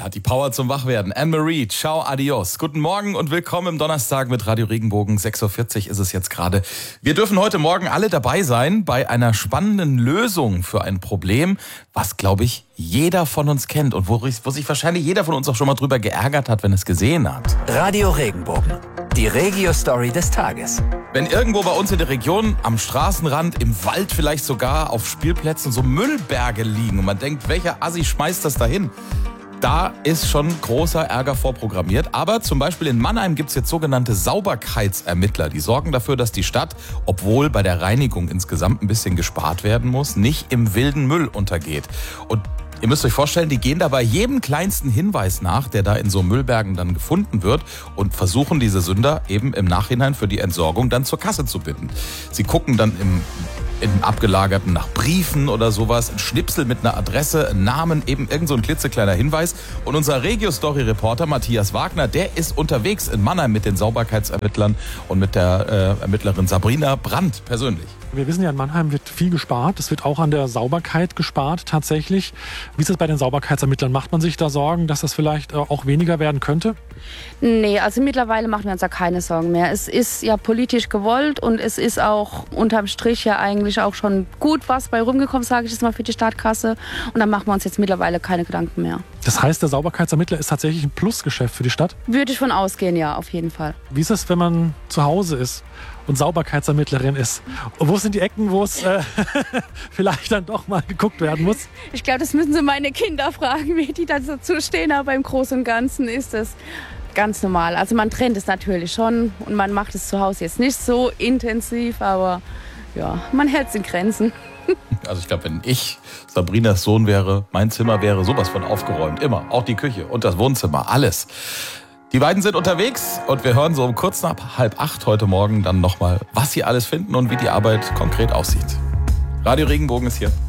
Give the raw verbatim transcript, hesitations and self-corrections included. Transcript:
hat die Power zum Wachwerden. Anne-Marie, ciao, adios. Guten Morgen und willkommen im Donnerstag mit Radio Regenbogen. sechs Uhr vierzig ist es jetzt gerade. Wir dürfen heute Morgen alle dabei sein bei einer spannenden Lösung für ein Problem, was, glaube ich, jeder von uns kennt und wo, wo sich wahrscheinlich jeder von uns auch schon mal drüber geärgert hat, wenn es gesehen hat. Radio Regenbogen, die Regio-Story des Tages. Wenn irgendwo bei uns in der Region, am Straßenrand, im Wald vielleicht sogar auf Spielplätzen so Müllberge liegen und man denkt, welcher Assi schmeißt das dahin? Da ist schon großer Ärger vorprogrammiert. Aber zum Beispiel in Mannheim gibt es jetzt sogenannte Sauberkeitsermittler. Die sorgen dafür, dass die Stadt, obwohl bei der Reinigung insgesamt ein bisschen gespart werden muss, nicht im wilden Müll untergeht. Und ihr müsst euch vorstellen, die gehen da bei jedem kleinsten Hinweis nach, der da in so Müllbergen dann gefunden wird und versuchen diese Sünder eben im Nachhinein für die Entsorgung dann zur Kasse zu bitten. Sie gucken dann im im Abgelagerten nach Briefen oder sowas, ein Schnipsel mit einer Adresse, einen Namen, eben irgend so ein klitzekleiner Hinweis. Und unser Regio-Story-Reporter Matthias Wagner, der ist unterwegs in Mannheim mit den Sauberkeitsermittlern und mit der äh, Ermittlerin Sabrina Brandt persönlich. Wir wissen ja, in Mannheim wird viel gespart. Es wird auch an der Sauberkeit gespart tatsächlich. Wie ist es bei den Sauberkeitsermittlern? Macht man sich da Sorgen, dass das vielleicht auch weniger werden könnte? Nee, also mittlerweile machen wir uns da keine Sorgen mehr. Es ist ja politisch gewollt und es ist auch unterm Strich ja eigentlich auch schon gut was bei rumgekommen, sage ich jetzt mal, für die Stadtkasse. Und dann machen wir uns jetzt mittlerweile keine Gedanken mehr. Das heißt, der Sauberkeitsermittler ist tatsächlich ein Plusgeschäft für die Stadt? Würde ich von ausgehen, ja, auf jeden Fall. Wie ist es, wenn man zu Hause ist und Sauberkeitsermittlerin ist? Und wo sind die Ecken, wo es äh, vielleicht dann doch mal geguckt werden muss? Ich glaube, das müssen Sie meine Kinder fragen, wie die dazu stehen. Aber im Großen und Ganzen ist das ganz normal. Also man trennt es natürlich schon und man macht es zu Hause jetzt nicht so intensiv, aber ja, man hält es in Grenzen. Also ich glaube, wenn ich Sabrinas Sohn wäre, mein Zimmer wäre sowas von aufgeräumt. Immer. Auch die Küche und das Wohnzimmer. Alles. Die beiden sind unterwegs und wir hören so um kurz nach halb acht heute Morgen dann nochmal, was sie alles finden und wie die Arbeit konkret aussieht. Radio Regenbogen ist hier.